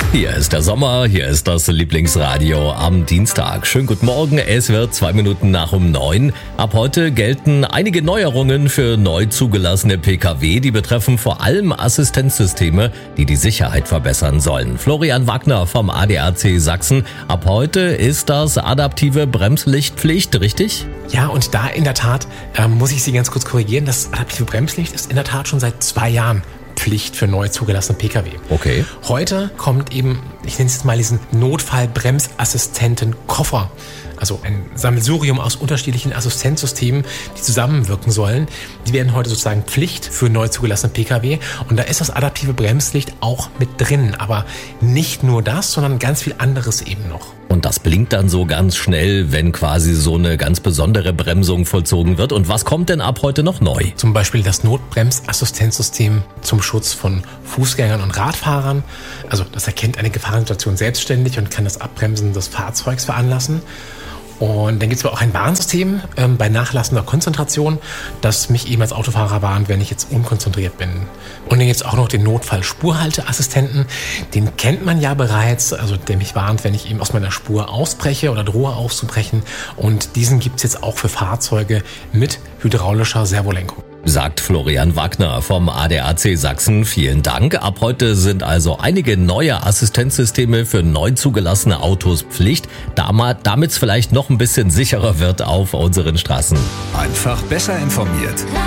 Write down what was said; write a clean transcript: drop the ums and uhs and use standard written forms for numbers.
Hier ist der Sommer, hier ist das Lieblingsradio am Dienstag. Schönen guten Morgen, es wird 2 Minuten nach um 9. Ab heute gelten einige Neuerungen für neu zugelassene Pkw, die betreffen vor allem Assistenzsysteme, die die Sicherheit verbessern sollen. Florian Wagner vom ADAC Sachsen. Ab heute ist das adaptive Bremslicht Pflicht, richtig? Ja, und da in der Tat muss ich Sie ganz kurz korrigieren. Das adaptive Bremslicht ist in der Tat schon seit 2 Jahren Pflicht für neu zugelassene Pkw. Okay. Heute kommt eben, ich nenne es jetzt mal diesen Notfallbremsassistenten-Koffer. Also ein Sammelsurium aus unterschiedlichen Assistenzsystemen, die zusammenwirken sollen. Die werden heute sozusagen Pflicht für neu zugelassene Pkw. Und da ist das adaptive Bremslicht auch mit drin. Aber nicht nur das, sondern ganz viel anderes eben noch. Und das blinkt dann so ganz schnell, wenn quasi so eine ganz besondere Bremsung vollzogen wird. Und was kommt denn ab heute noch neu? Zum Beispiel das Notbremsassistenzsystem zum Schutz von Fußgängern und Radfahrern. Also das erkennt eine Gefahrensituation selbstständig und kann das Abbremsen des Fahrzeugs veranlassen. Und dann gibt es aber auch ein Warnsystem bei nachlassender Konzentration, das mich eben als Autofahrer warnt, wenn ich jetzt unkonzentriert bin. Und dann gibt es auch noch den Notfall-Spurhalteassistenten. Den kennt man ja bereits, also der mich warnt, wenn ich eben aus meiner Spur ausbreche oder drohe auszubrechen. Und diesen gibt es jetzt auch für Fahrzeuge mit hydraulischer Servolenkung. Sagt Florian Wagner vom ADAC Sachsen. Vielen Dank. Ab heute sind also einige neue Assistenzsysteme für neu zugelassene Autos Pflicht, damit es vielleicht noch ein bisschen sicherer wird auf unseren Straßen. Einfach besser informiert.